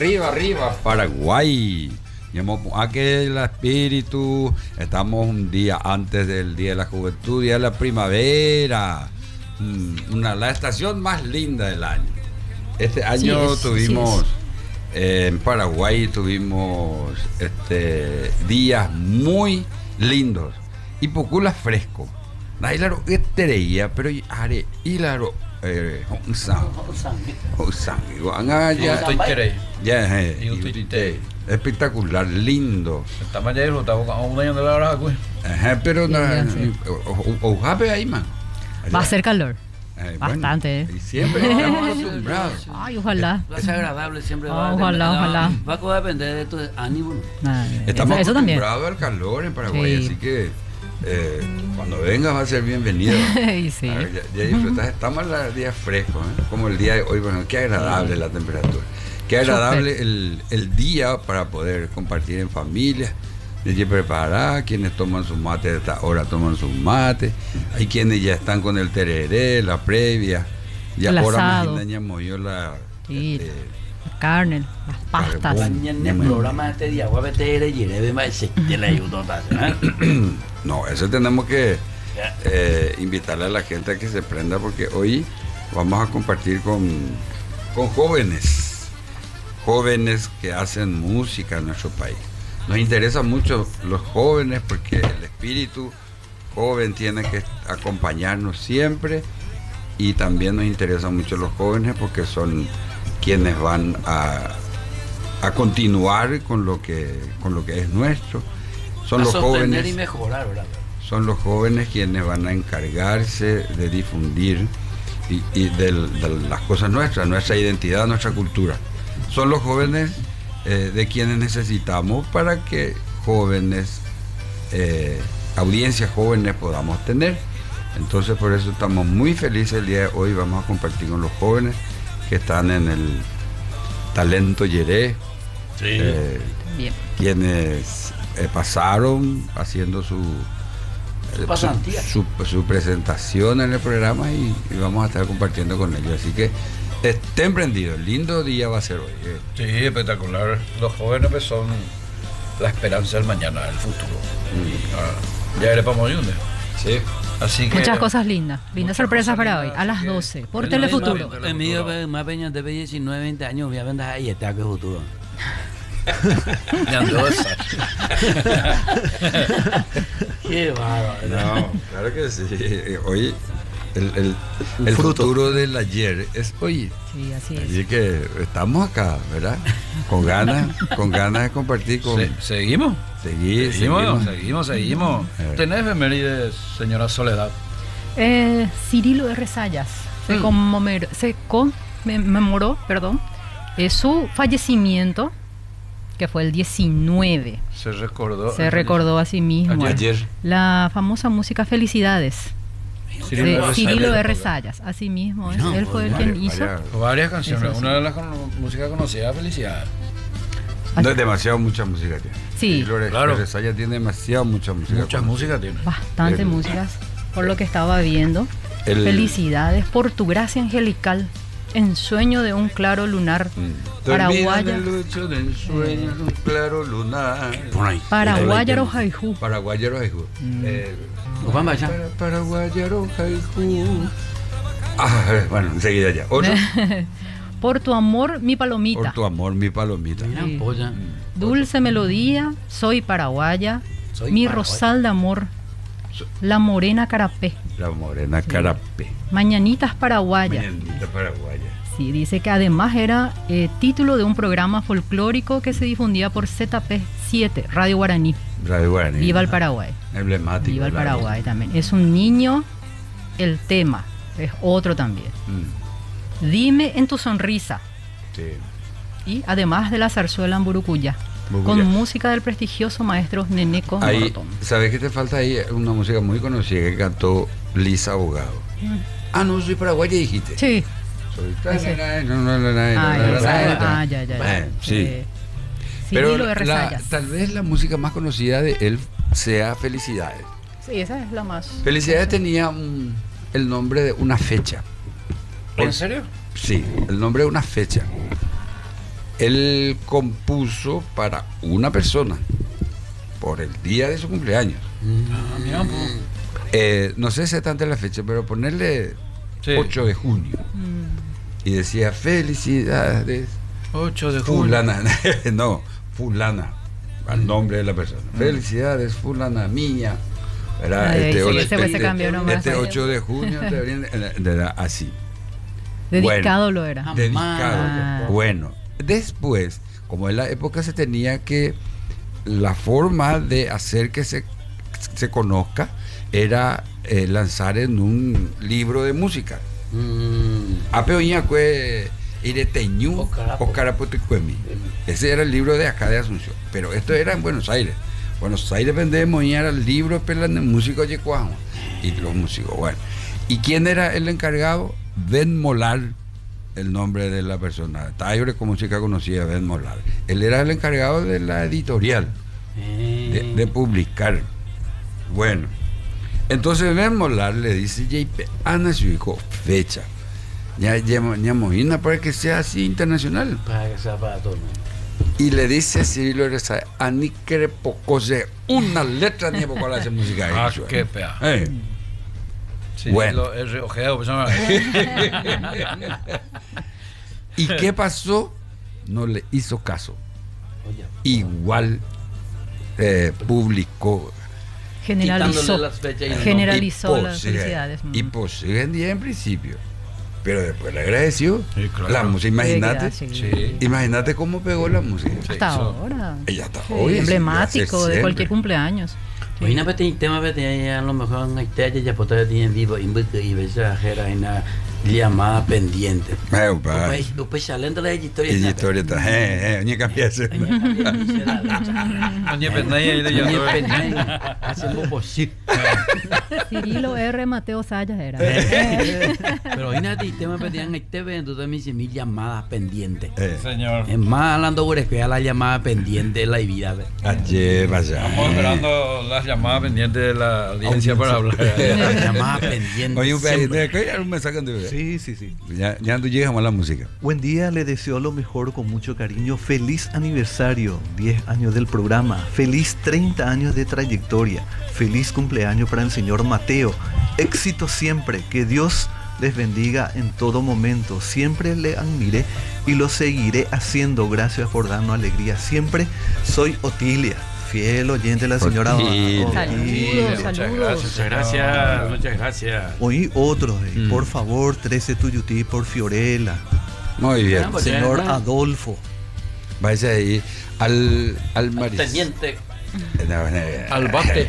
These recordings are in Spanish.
arriba, Paraguay. Que el espíritu, estamos un día antes del Día de la Juventud, Día de la Primavera, la estación más linda del año. Este año tuvimos, en Paraguay tuvimos días muy lindos y poco fresco. Nailaro etereía, pero haré hilaro espectacular, lindo. Pero va a ser calor. Bastante. Bueno, y siempre estamos acostumbrados. Ay, ojalá. Es agradable, siempre ojalá. Va a depender de tu ánimo. Estamos eso acostumbrados al calor en Paraguay, así que cuando vengas va a ser bienvenido. Sí. Ya disfrutas, estamos en los días frescos, como el día de hoy. Bueno, qué agradable la temperatura. Qué agradable el día para poder compartir en familia. Desde preparar, quienes toman su mate de esta hora toman su mate. Hay quienes ya están con el tereré, la previa. Ya ahora imaginamos yo la carne, las pastas. En el programa este día, no, eso tenemos que invitarle a la gente a que se prenda, porque hoy vamos a compartir con jóvenes que hacen música en nuestro país. Nos interesan mucho los jóvenes porque el espíritu joven tiene que acompañarnos siempre, y también nos interesan mucho los jóvenes porque son quienes van a continuar con lo que es nuestro. Son los jóvenes y mejorar, ¿verdad? Son los jóvenes quienes van a encargarse de difundir y de las cosas nuestras, nuestra identidad, nuestra cultura. Son los jóvenes de quienes necesitamos para que audiencias jóvenes podamos tener. Entonces, por eso estamos muy felices el día de hoy. Vamos a compartir con los jóvenes que están en el Talento Yeré, quienes pasaron haciendo su presentación en el programa, y vamos a estar compartiendo con ellos. Así que estén prendidos, lindo día va a ser hoy. Sí, espectacular. Los jóvenes pues son la esperanza del mañana, del futuro. Ya eres para Moyunde. Sí. Así que muchas cosas lindas sorpresas para hoy, a las 12, por Telefuturo. En mío, más peña de 19, 20 años, voy a vender ahí está que futuro. Qué bárbaro. No, claro que sí. Hoy el futuro del ayer es hoy. Sí, así es. Así que estamos acá, ¿verdad? Con ganas de compartir con... ¿Seguimos? Seguimos. ¿Tenés efemérides, señora Soledad? Cirilo R. Sayas se conmemoró, su fallecimiento, que fue el 19. Se recordó a sí mismo. Ayer. La famosa música Felicidades. Cirilo R. Sayas, así mismo. Él fue el quien hizo varias canciones. Una de las músicas conocidas, Felicidades. No es demasiado mucha música tiene. Sí, claro. Sayas tiene demasiado mucha música. Mucha música tiene. Bastante músicas, por lo que estaba viendo. Felicidades por tu gracia angelical, en sueño de un claro lunar. Paraguaya. Paraguayaro Jaijú. Paraguayaro Jaijú. Paraguayaro Jaijú. Bueno, enseguida ya. ¿Otro? Por tu amor, mi palomita. Por tu amor, mi palomita. Sí. Dulce melodía, soy paraguaya. Mi rosal de amor, la morena carapé. La morena carapé. Mañanitas paraguayas. Mañanitas paraguayas. Sí, dice que además era título de un programa folclórico que se difundía por ZP7, Radio Guaraní. Viva el Paraguay. Emblemático. Viva el Paraguay también. Es un niño, el tema es otro también. Dime en tu sonrisa. Sí. Y además de la zarzuela en Burucuyá, con música del prestigioso maestro Neneco Morotón. ¿Sabes qué te falta ahí? Una música muy conocida que cantó Lisa Abogado. No, soy paraguaya, dijiste. Sí. Sí. Pero tal vez la música más conocida de él sea Felicidades. Sí, esa es la más. Felicidades tenía el nombre de una fecha. ¿En serio? Sí, el nombre de una fecha. él compuso para una persona por el día de su cumpleaños. No sé exactamente la fecha, pero ponerle 8 de junio. Y decía, felicidades. 8 de junio. Fulana, no, fulana, al nombre de la persona. Felicidades, fulana mía. Era este 8 de junio, así. Dedicado bueno, lo era. Dedicado. Bueno, después, como en la época se tenía que, la forma de hacer que se conozca era lanzar en un libro de música. Apeoñacue Ireteñú o Carapotecuemi. Ese era el libro de acá de Asunción. Pero esto era en Buenos Aires. Buenos Aires vendemos el libro para los músicos yecuajos y los músicos. Bueno, ¿y quién era el encargado? Ben Molar, el nombre de la persona. Tabre con música conocida, Ben Molar. Él era el encargado de la editorial, de publicar. Bueno, entonces Ben Molar le dice JP, Ana su hijo, fecha. Ya Moina para que sea así internacional. Para que sea para todo el mundo. Y le dice Cirilo Reza, Ani quiere pocose una letra ni poco la música. Ah, qué pea. Sí, bueno. El ojeado, ¿Y qué pasó? No le hizo caso. Igual publicó. Generalizó las felicidades. Y posee en día en principio. Pero después le agradeció. Sí, claro. La música, imagínate. Sí. Imagínate cómo pegó la música. Hasta ahora. Ella está emblemático de cualquier cumpleaños. Hoy no pete tema pete a lo mejor en Italia ya puede tener vivo y esa era una llamada pendiente. Después saliendo la historia. La historia está. Oye cambiaste. Oye penaya. Hacemos posible. Cirilo R. Mateo Sayas era. Pero hoy nadie tema pedían en TV entonces me dicen 1000 llamadas pendientes. Señor. Es más hablando por que a la llamada pendiente de la vida. Ayer vaya. Estamos esperando las llamadas pendientes de la audiencia para hablar. Las llamadas pendientes. Oye, un mensaje de Sí. Ya no llegamos a la música. Buen día, le deseo lo mejor con mucho cariño. Feliz aniversario, 10 años del programa. Feliz 30 años de trayectoria. Feliz cumpleaños para el señor Mateo. Éxito siempre. Que Dios les bendiga en todo momento. Siempre le admiré y lo seguiré haciendo. Gracias por darnos alegría. Siempre soy Otilia, fiel oyente de la señora. Saludos. Muchas gracias. Oí otro, por favor, 13 Tuyutí por Fiorella. Muy bien. Señor Adolfo. Vaya ahí al Maris. Teniente. Al bate.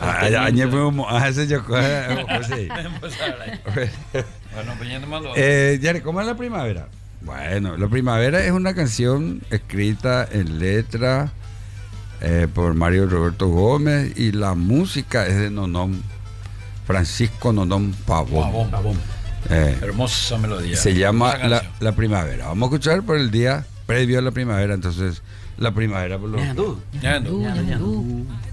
¿Cómo es la primavera? Bueno, la primavera es una canción escrita en letra por Mario Roberto Gómez y la música es de Nonón, Francisco Nonón Pavón. Hermosa melodía. Se llama la primavera. Vamos a escuchar por el día previo a la primavera, entonces la primavera por lo... Ñandú.